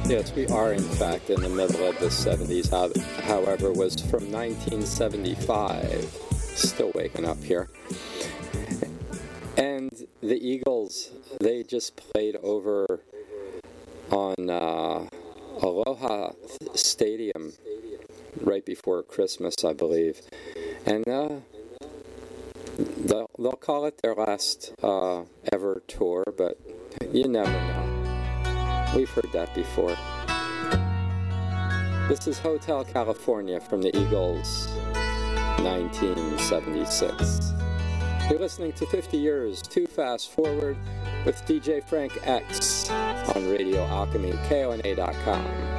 Yes, we are in fact in the middle of the 70s, however, was from 1975. Still waking up here. And the Eagles, they just played over on Aloha Stadium right before Christmas, I believe. And they'll call it their last ever tour, but you never know. We've heard that before. This is Hotel California from the Eagles, 1976. You're listening to 50 Years Too Fast Forward with DJ Frank X on Radio Alchemy, KONA.com.